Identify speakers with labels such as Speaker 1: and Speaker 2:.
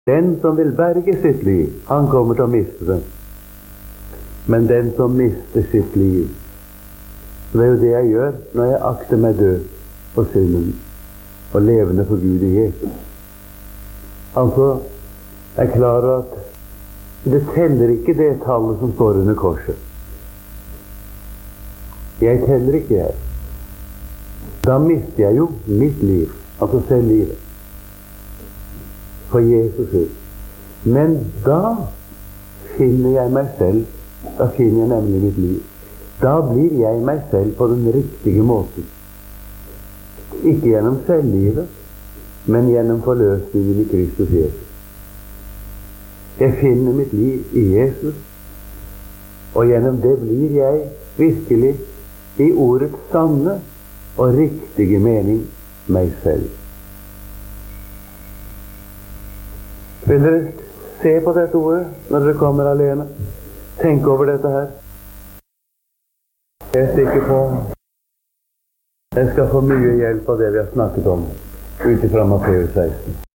Speaker 1: Den som vil berge sitt liv, han kommer til å miste det. Men den som mister sitt liv, det er jo det jeg gjør når jeg akter meg død for synden og levende for Gud i Jesus. Altså, jeg er klar over at det teller ikke det tallet som står under korset. Jeg teller ikke, jeg. Da mister jeg jo mitt liv, altså selv livet, for Jesus skyld. Men da finner jeg meg selv, da finner jeg nemlig mitt liv. Da blir jeg meg selv på den riktige måten. Ikke gjennom selvlivet, men gjennom forløsningen i Kristus Jesus. Jeg finner mitt liv i Jesus, og gjennom det blir jeg virkelig i ordets sanne og riktige mening meg selv. Vil dere se på dette ordet når dere kommer alene? Tenk over dette her. Jeg er sikker på jeg skal få mye hjelp av det vi har snakket om ut ifra Matteus 16.